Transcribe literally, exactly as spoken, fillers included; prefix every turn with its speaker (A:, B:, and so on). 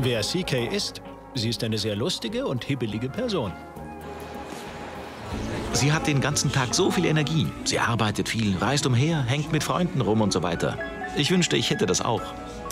A: Wer C K ist? Sie ist eine sehr lustige und hibbelige Person.
B: Sie hat den ganzen Tag so viel Energie. Sie arbeitet viel, reist umher, hängt mit Freunden rum und so weiter. Ich wünschte, ich hätte das auch.